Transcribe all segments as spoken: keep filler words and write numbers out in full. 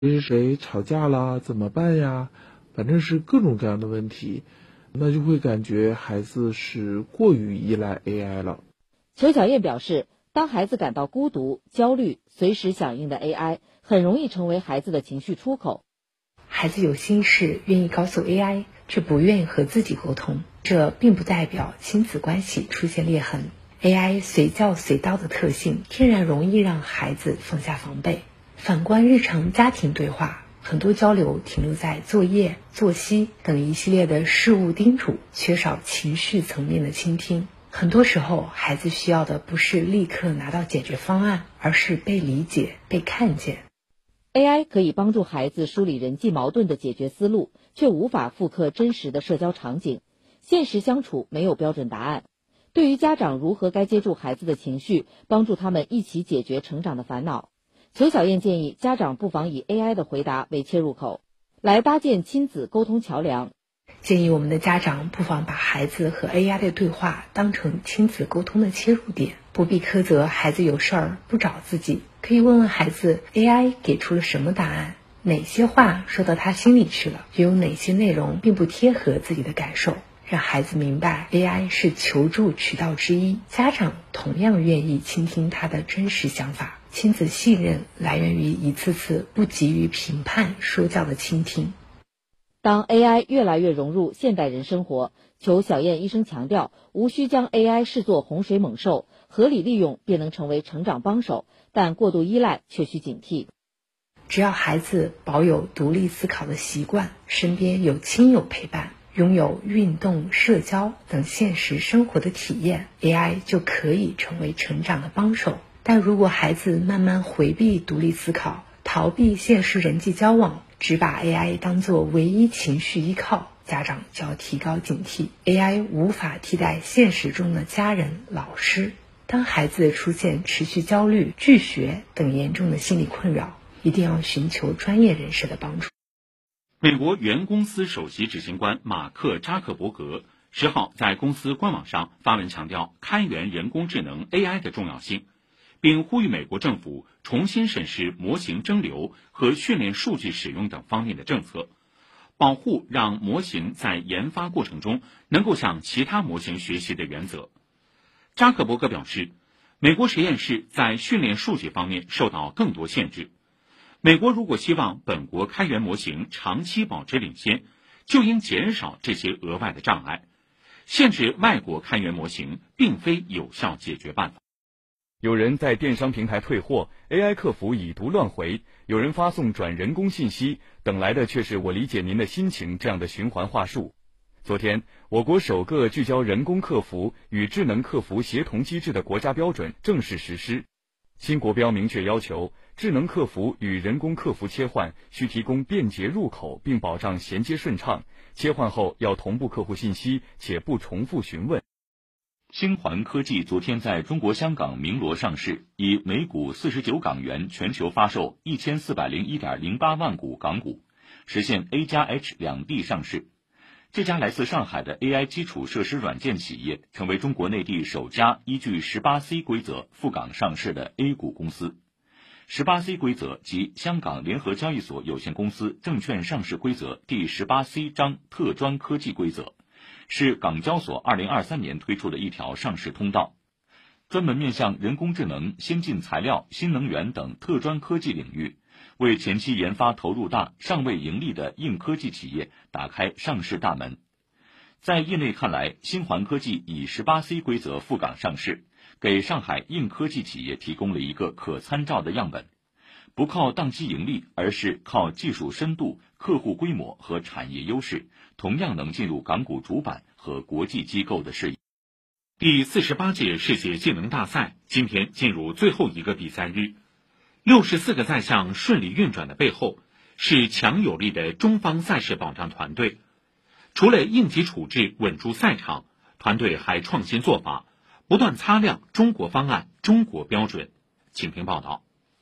谁谁谁吵架啦，怎么办呀？反正是各种各样的问题，那就会感觉孩子是过于依赖 A I 了。 裘小燕表示，当孩子感到孤独、焦虑，随时响应的 A I 很容易成为孩子的情绪出口。 孩子有心事愿意告诉 A I， 却不愿意和自己沟通，这并不代表亲子关系出现裂痕。A I 随叫随到的特性，天然容易让孩子放下防备。反观日常家庭对话，很多交流停留在作业、作息等一系列的事物叮嘱，缺少情绪层面的倾听。很多时候，孩子需要的不是立刻拿到解决方案，而是被理解、被看见。 A I 可以帮助孩子梳理人际矛盾的解决思路，却无法复刻真实的社交场景。现实相处没有标准答案。对于家长如何该接住孩子的情绪，帮助他们一起解决成长的烦恼，裘小燕建议家长不妨以 A I 的回答为切入口，来搭建亲子沟通桥梁。 建议我们的家长不妨把孩子和 A I 的对话当成亲子沟通的切入点，不必苛责孩子有事儿不找自己，可以问问孩子 A I 给出了什么答案，哪些话说到他心里去了，又有哪些内容并不贴合自己的感受，让孩子明白 A I 是求助渠道之一，家长同样愿意倾听他的真实想法。亲子信任来源于一次次不急于评判说教的倾听。 当 A I 越来越融入现代人生活，裘小燕医生强调，无需将 A I 视作洪水猛兽，合理利用便能成为成长帮手，但过度依赖却需警惕。 只要孩子保有独立思考的习惯，身边有亲友陪伴，拥有运动、社交等现实生活的体验， A I 就可以成为成长的帮手。但如果孩子慢慢回避独立思考，逃避现实人际交往，只把 A I 当作唯一情绪依靠，家长就要提高警惕。 A I 无法替代现实中的家人、老师。当孩子出现持续焦虑、拒学等严重的心理困扰，一定要寻求专业人士的帮助。 美国原公司首席执行官马克·扎克伯格十号在公司官网上发文强调开源人工智能 A I 的重要性，并呼吁美国政府重新审视模型蒸馏和训练数据使用等方面的政策，保护让模型在研发过程中能够向其他模型学习的原则。扎克伯格表示，美国实验室在训练数据方面受到更多限制。美国如果希望本国开源模型长期保持领先，就应减少这些额外的障碍。限制外国开源模型并非有效解决办法。 有人在电商平台退货 ，A I 客服已读乱回；有人发送转人工信息，等来的却是我理解您的心情这样的循环话术。昨天，我国首个聚焦人工客服与智能客服协同机制的国家标准正式实施。新国标明确要求，智能客服与人工客服切换需提供便捷入口，并保障衔接顺畅。切换后要同步客户信息，且不重复询问。 星环科技昨天在中国香港鸣锣上市，以每股四十九港元全球发售一千四百零一点零八万股港股，实现 A 加 H 两地上市。这家来自上海的 A I 基础设施软件企业，成为中国内地首家依据 十八 C 规则赴港上市的 A 股公司。十八 C 规则即香港联合交易所有限公司证券上市规则第 十八 C 章特专科技规则，是港交所二零二三年推出的一条上市通道，专门面向人工智能、先进材料、新能源等特专科技领域，为前期研发投入大、尚未盈利的硬科技企业打开上市大门。在业内看来，星环科技以 十八 C 规则赴港上市，给上海硬科技企业提供了一个可参照的样本，不靠当期盈利，而是靠技术深度、客户规模和产业优势，同样能进入港股主板和国际机构的视野。 第四十八届世界技能大赛今天进入最后一个比赛日，六十四个赛项顺利运转的背后，是强有力的中方赛事保障团队。除了应急处置稳住赛场，团队还创新做法，不断擦亮中国方案、中国标准。请听报道。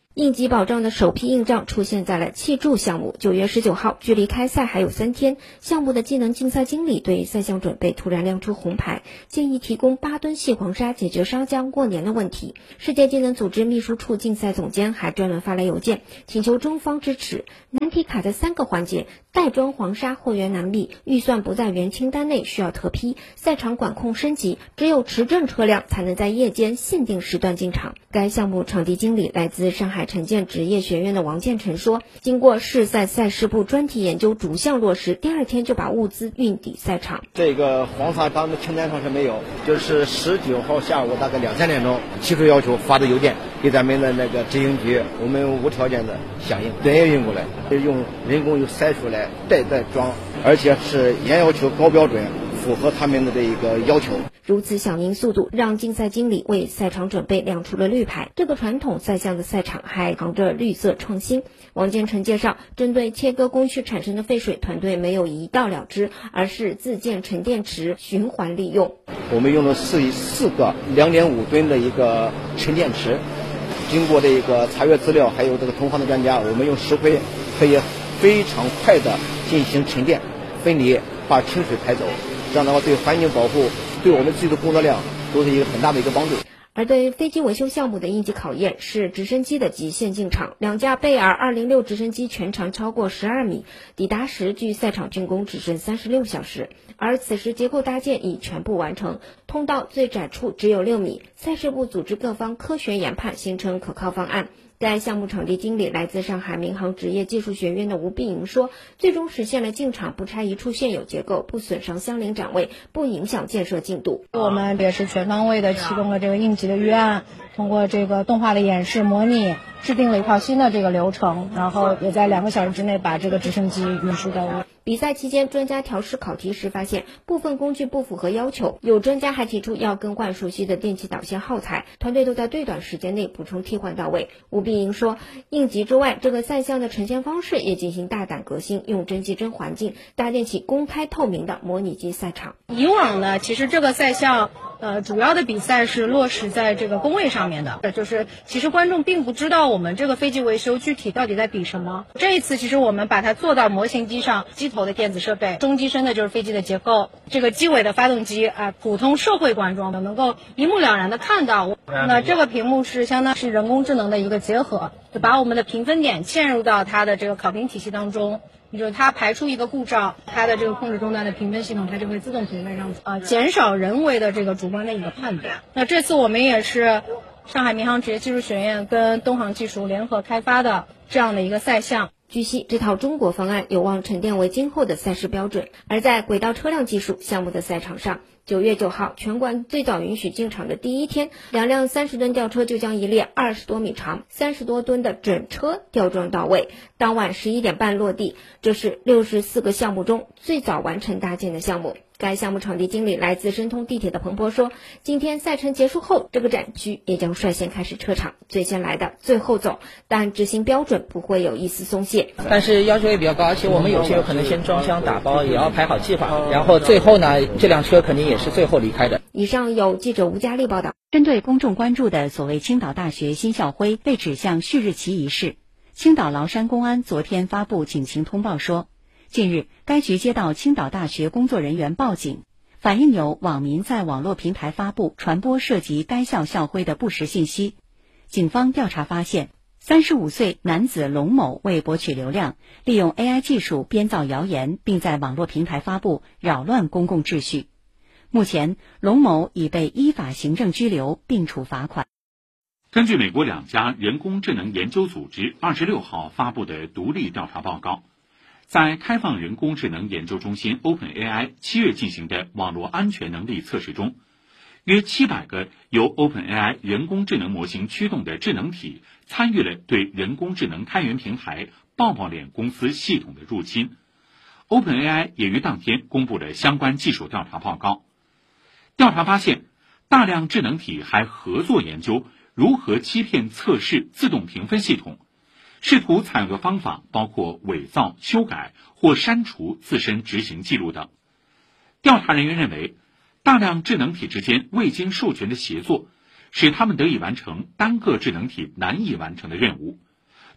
应急保障的首批硬仗出现在了气柱项目。九月十九号，距离开赛还有三天，项目的技能竞赛经理对赛项准备突然亮出红牌，建议提供八吨细黄沙解决烧浆过年的问题。世界技能组织秘书处竞赛总监还专门发来邮件，请求中方支持。难题卡在三个环节：袋装黄沙货源难觅，预算不在原清单内，需要特批，赛场管控升级，只有持证车辆才能在夜间限定时段进场。该项目场地经理来自上海城建职业学院的王建成说，经过市赛赛事部专题研究逐项落实，第二天就把物资运抵赛场。 这个黄沙当的清单上是没有，就是十九号下午大概两三点钟提出要求发的邮件给咱们的那个执行局，我们无条件的响应，人也运过来，用人工又筛出来袋袋装，而且是严要求高标准，符合他们的这一个要求。 如此响应速度，让竞赛经理为赛场准备亮出了绿牌。这个传统赛项的赛场还藏着绿色创新。王建成介绍，针对切割工序产生的废水，团队没有一倒了之，而是自建沉淀池循环利用。 我们用了四四个两点五吨的一个沉淀池，经过这个查阅资料，还有这个同行的专家，我们用石灰可以非常快的进行沉淀分离，把清水排走，这样的话对环境保护，对我们自己的工作量都是一个很大的一个帮助。 而对飞机维修项目的应急考验是直升机的极限进场，两架贝尔二零六直升机全长超过十二米，抵达时距赛场竣工只剩三十六小时，而此时结构搭建已全部完成，通道最窄处只有六米。赛事部组织各方科学研判，形成可靠方案。该项目场地经理来自上海民航职业技术学院的吴碧莹说，最终实现了进场不拆一处现有结构，不损伤相邻展位，不影响建设进度。 我们也是全方位的启动了这个应急的预案，通过这个动画的演示模拟，制定了一套新的这个流程，然后也在两个小时之内把这个直升机运输到位。 比赛期间，专家调试考题时发现部分工具不符合要求，有专家还提出要更换熟悉的电气导线耗材，团队都在最短时间内补充替换到位。吴碧莹说，应急之外，这个赛项的呈现方式也进行大胆革新，用真机真环境搭建起公开透明的模拟机赛场。 以往呢，其实这个赛项呃，主要的比赛是落实在这个工位上面的，就是其实观众并不知道我们这个飞机维修具体到底在比什么。这一次其实我们把它做到模型机上，机头的电子设备，中机身的就是飞机的结构，这个机尾的发动机啊、呃，普通社会观众能够一目了然的看到。那这个屏幕是相当是人工智能的一个结合，就把我们的评分点嵌入到它的这个考评体系当中。也就是它排出一个故障，它的这个控制终端的评分系统它就会自动评分上去，呃，减少人为的这个主观的一个判断。那这次我们也是上海民航职业技术学院跟东航技术联合开发的这样的一个赛项。 据悉，这套中国方案有望沉淀为今后的赛事标准。而在轨道车辆技术项目的赛场上，九月九号，全馆最早允许进场的第一天，两辆三十吨吊车就将一列二十多米长、三十多吨的整车吊装到位。当晚十一点半落地，这是六十四个项目中最早完成搭建的项目。该项目场地经理来自申通地铁的彭博说，今天赛程结束后，这个展区也将率先开始撤场，最先来的最后走，但执行标准不会有一丝松懈。 但是要求也比较高，而且我们有些有可能先装箱打包，也要排好计划，然后最后呢，这辆车肯定也是最后离开的。 以上有记者吴佳丽报道。 针对公众关注的所谓青岛大学新校徽被指向旭日旗一事，青岛崂山公安昨天发布警情通报说，近日该局接到青岛大学工作人员报警，反映有网民在网络平台发布传播涉及该校校徽的不实信息。警方调查发现，三十五岁男子龙某为博取流量，利用 A I 技术编造谣言，并在网络平台发布，扰乱公共秩序。目前，龙某已被依法行政拘留并处罚款。 根据美国两家人工智能研究组织二十六号发布的独立调查报告，在开放人工智能研究中心 OpenAI 七月进行的网络安全能力测试中，约七百个由 OpenAI 人工智能模型驱动的智能体参与了对人工智能开源平台抱抱脸公司系统的入侵。OpenAI 也于当天公布了相关技术调查报告。调查发现，大量智能体还合作研究如何欺骗测试自动评分系统，试图采用的方法包括伪造、修改或删除自身执行记录等。调查人员认为，大量智能体之间未经授权的协作，使他们得以完成单个智能体难以完成的任务，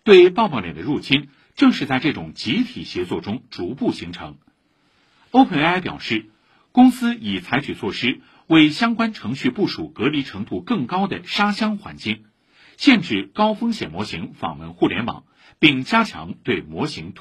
对抱抱脸的入侵正是在这种集体协作中逐步形成。OpenAI 表示，公司已采取措施为相关程序部署隔离程度更高的沙箱环境，限制高风险模型访问互联网，并加强对模型